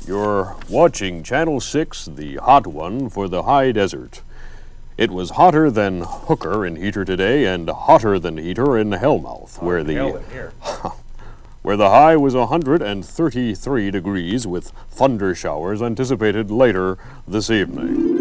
You're watching Channel 6, the hot one for the high desert. It was hotter than Hooker in Heater today and hotter than Heater in Hellmouth, where the high was 133 degrees with thunder showers anticipated later this evening.